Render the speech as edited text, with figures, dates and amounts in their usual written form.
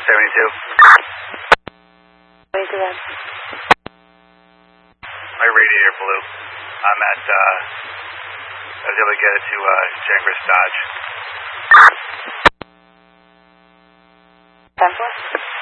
72. 22 then. My radiator blew. I'm at, I was able to get it to Chagres Dodge. 10-4.